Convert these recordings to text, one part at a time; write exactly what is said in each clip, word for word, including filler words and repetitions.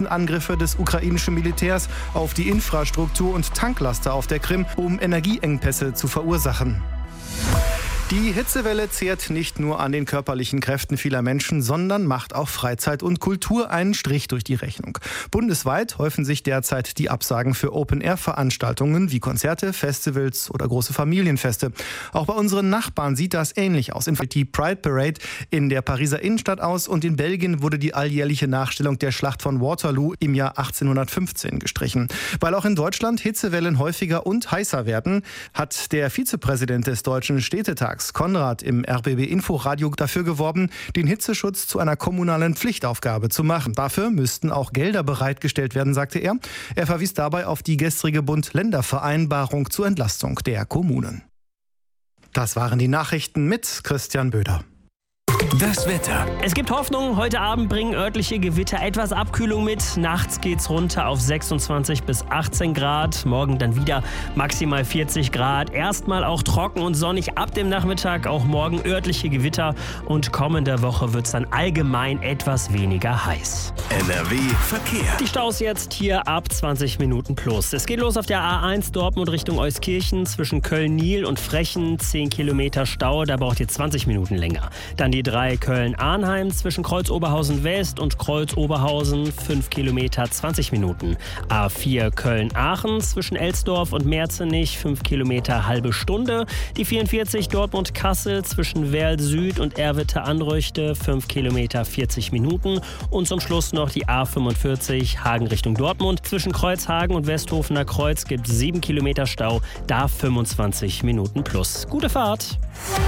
Raketenangriffe des ukrainischen Militärs auf die Infrastruktur und Tanklaster auf der Krim, um Energieengpässe zu verursachen. Die Hitzewelle zehrt nicht nur an den körperlichen Kräften vieler Menschen, sondern macht auch Freizeit und Kultur einen Strich durch die Rechnung. Bundesweit häufen sich derzeit die Absagen für Open-Air-Veranstaltungen wie Konzerte, Festivals oder große Familienfeste. Auch bei unseren Nachbarn sieht das ähnlich aus. In die Pride Parade in der Pariser Innenstadt aus und in Belgien wurde die alljährliche Nachstellung der Schlacht von Waterloo im Jahr achtzehnhundertfünfzehn gestrichen. Weil auch in Deutschland Hitzewellen häufiger und heißer werden, hat der Vizepräsident des Deutschen Städtetags Konrad im R B B Inforadio dafür geworben, den Hitzeschutz zu einer kommunalen Pflichtaufgabe zu machen. Dafür müssten auch Gelder bereitgestellt werden, sagte er. Er verwies dabei auf die gestrige Bund-Länder-Vereinbarung zur Entlastung der Kommunen. Das waren die Nachrichten mit Christian Böder. Das Wetter. Es gibt Hoffnung. Heute Abend bringen örtliche Gewitter etwas Abkühlung mit. Nachts geht's runter auf sechsundzwanzig bis achtzehn Grad. Morgen dann wieder maximal vierzig Grad. Erstmal auch trocken und sonnig ab dem Nachmittag. Auch morgen örtliche Gewitter. Und kommende Woche wird's dann allgemein etwas weniger heiß. N R W Verkehr. Die Staus jetzt hier ab zwanzig Minuten plus. Es geht los auf der A eins Dortmund Richtung Euskirchen. Zwischen Köln-Nil und Frechen zehn Kilometer Stau. Da braucht ihr zwanzig Minuten länger. Dann die drei Köln-Arnheim zwischen Kreuz-Oberhausen West und Kreuz-Oberhausen fünf Kilometer zwanzig Minuten. A vier Köln-Aachen zwischen Elsdorf und Merzenich fünf Kilometer halbe Stunde. Die vierundvierzig Dortmund-Kassel zwischen Werl Süd und Erwitte-Anröchte fünf Kilometer vierzig Minuten. Und zum Schluss noch die A fünfundvierzig Hagen Richtung Dortmund. Zwischen Kreuzhagen und Westhofener Kreuz gibt es sieben Kilometer Stau, da fünfundzwanzig Minuten plus. Gute Fahrt!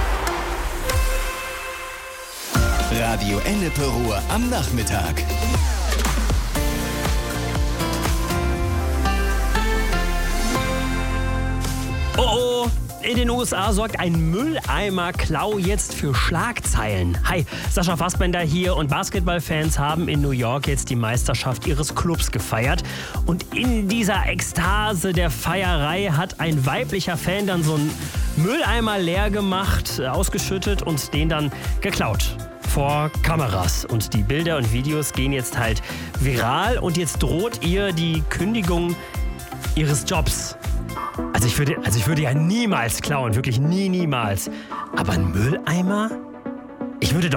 Radio Ennepe Ruhr am Nachmittag. Oh oh! In den U S A sorgt ein Mülleimer-Klau jetzt für Schlagzeilen. Hi, Sascha Fassbender hier und Basketballfans haben in New York jetzt die Meisterschaft ihres Clubs gefeiert. Und in dieser Ekstase der Feierei hat ein weiblicher Fan dann so einen Mülleimer leer gemacht, ausgeschüttet und den dann geklaut. Vor Kameras. Und die Bilder und Videos gehen jetzt halt viral und jetzt droht ihr die Kündigung ihres Jobs. Also ich würde, also ich würde ja niemals klauen, wirklich nie, niemals. Aber ein Mülleimer? Ich würde doch